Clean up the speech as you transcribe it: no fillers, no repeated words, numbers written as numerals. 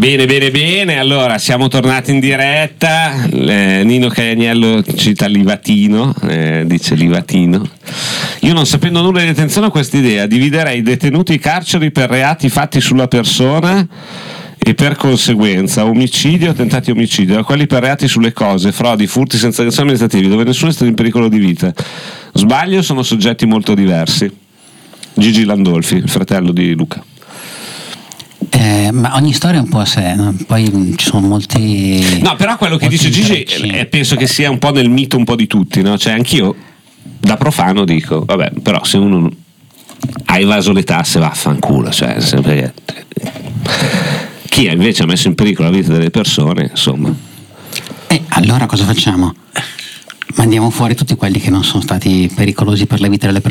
Bene, allora siamo tornati in diretta. Nino Caianiello cita Livatino, dice Livatino. Io, non sapendo nulla di detenzione, ho questa idea: dividerei i detenuti carceri per reati fatti sulla persona e per conseguenza omicidio, tentati omicidio, da quelli per reati sulle cose, frodi, furti senza sanzioni amministrativi, dove nessuno è stato in pericolo di vita. Sbaglio? Sono soggetti molto diversi. Gigi Landolfi, il fratello di Luca. Ma ogni storia è un po' a sé, no? Poi ci sono molti. No, però quello che dice Gigi penso che sia un po' nel mito un po' di tutti, no? Cioè, anch'io da profano dico, vabbè, però se uno ha evaso le tasse, vaffanculo, cioè, sempre. Chi invece ha messo in pericolo la vita delle persone, insomma. Allora cosa facciamo? Mandiamo fuori tutti quelli che non sono stati pericolosi per la vita delle persone.